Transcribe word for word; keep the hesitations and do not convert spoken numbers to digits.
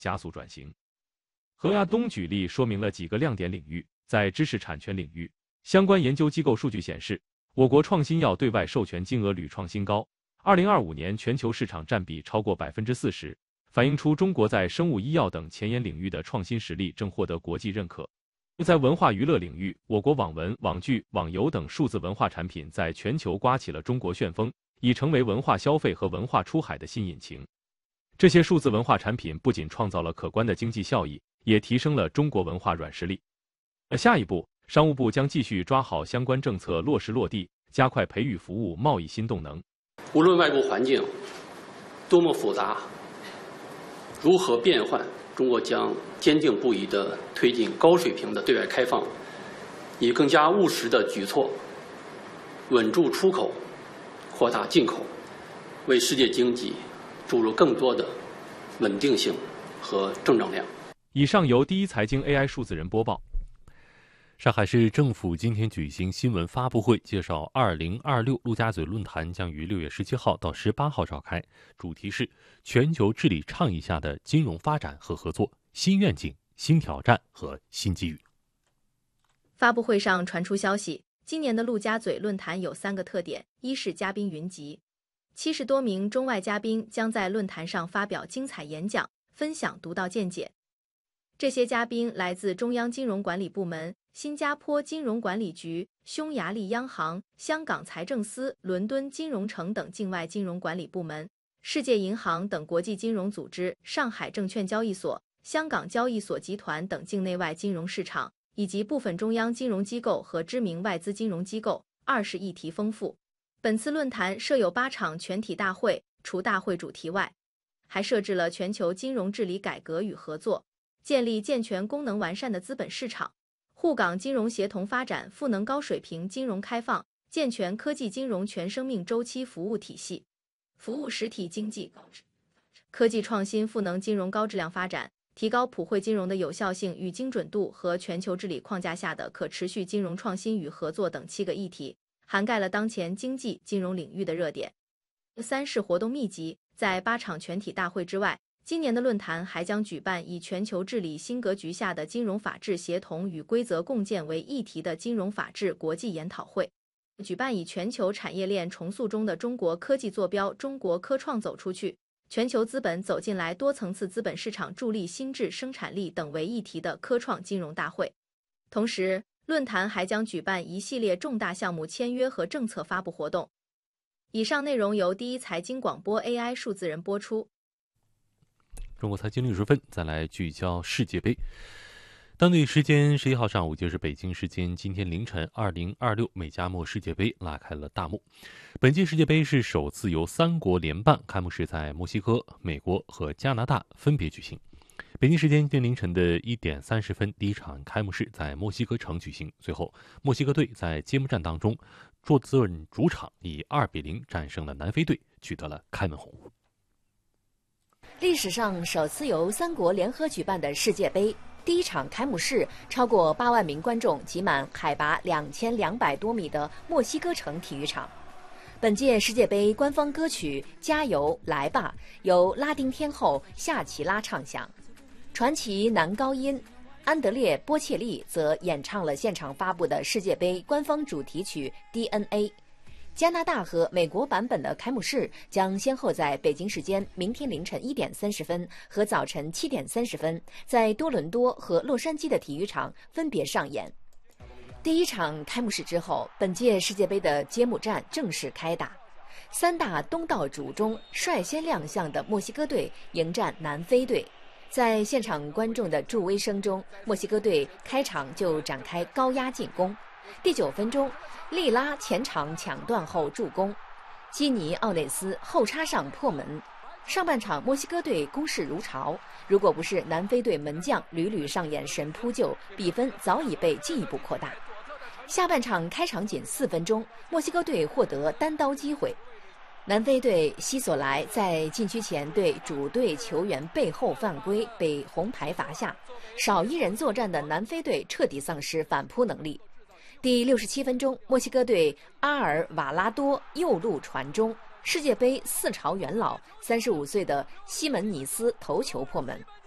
加速转型。何亚东举例说明了几个亮点领域。在知识产权领域，相关研究机构数据显示，我国创新药对外授权金额屡创新高，二零二五年全球市场占比超过百分之四十，反映出中国在生物医药等前沿领域的创新实力正获得国际认可。在文化娱乐领域，我国网文、网剧、网游等数字文化产品在全球刮起了中国旋风，已成为文化消费和文化出海的新引擎。这些数字文化产品不仅创造了可观的经济效益，也提升了中国文化软实力。而下一步，商务部将继续抓好相关政策落实落地，加快培育服务贸易新动能。 无论外部环境多么复杂，如何变换，中国将坚定不移地推进高水平的对外开放，以更加务实的举措稳住出口，扩大进口，为世界经济注入更多的稳定性和正能量。 以上由第一财经 A I 数字人播报。 上海市政府今天举行新闻发布会，介绍二零二六陆家嘴论坛将于六月十七号到十八号召开，主题是全球治理倡议下的金融发展和合作，新愿景、新挑战和新机遇。 发布会上传出消息，今年的陆家嘴论坛有三个特点：一是嘉宾云集，七十多名中外嘉宾将在论坛上发表精彩演讲，分享独到见解。这些嘉宾来自中央金融管理部门、新加坡金融管理局、匈牙利央行、香港财政司、伦敦金融城等境外金融管理部门、世界银行等国际金融组织、上海证券交易所、香港交易所集团等境内外金融市场，以及部分中央金融机构和知名外资金融机构。二是议题丰富。本次论坛设有八场全体大会，除大会主题外，还设置了全球金融治理改革与合作，建立健全功能完善的资本市场，沪港金融协同发展赋能高水平金融开放，健全科技金融全生命周期服务体系，服务实体经济科技创新赋能金融高质量发展，提高普惠金融的有效性与精准度和全球治理框架下的可持续金融创新与合作等七个议题，涵盖了当前经济金融领域的热点。三是活动密集，在八场全体大会之外，今年的论坛还将举办以全球治理新格局下的金融法治协同与规则共建为议题的金融法治国际研讨会，举办以全球产业链重塑中的中国科技坐标中国科创走出去，全球资本走进来多层次资本市场助力新质生产力等为议题的科创金融大会。同时，论坛还将举办一系列重大项目签约和政策发布活动。以上内容由第一财经广播 A I 数字人播出。 中国财经六十分，再来聚焦世界杯。当地时间十一号上午，就是北京时间今天凌晨，二零二六美加墨世界杯拉开了大幕。本届世界杯是首次由三国联办，开幕式在墨西哥、美国和加拿大分别举行。北京时间今天凌晨的一点三十分，第一场开幕式在墨西哥城举行。随后，墨西哥队在揭幕战当中坐镇主场，以二比零战胜了南非队，取得了开门红。 历史上首次由三国联合举办的世界杯，第一场开幕式，超过八万名观众挤满海拔两千两百多米的墨西哥城体育场。本届世界杯官方歌曲《加油来吧》由拉丁天后夏奇拉唱响，传奇男高音安德烈·波切利则演唱了现场发布的世界杯官方主题曲《D N A》。加拿大和美国版本的开幕式将先后在北京时间明天凌晨一点三十分和早晨七点三十分，在多伦多和洛杉矶的体育场分别上演。第一场开幕式之后，本届世界杯的揭幕战正式开打。三大东道主中率先亮相的墨西哥队迎战南非队。在现场观众的助威声中，墨西哥队开场就展开高压进攻。第九分钟，利拉前场抢断后助攻，基尼奥内斯后插上破门。上半场墨西哥队攻势如潮，如果不是南非队门将屡屡上演神扑救，比分早已被进一步扩大。下半场开场仅四分钟，墨西哥队获得单刀机会，南非队西索莱在禁区前对主队球员背后犯规，被红牌罚下，少一人作战的南非队彻底丧失反扑能力。第六十七分钟，墨西哥队阿尔瓦拉多右路传中，世界杯四朝元老三十五岁的西门尼斯头球破门。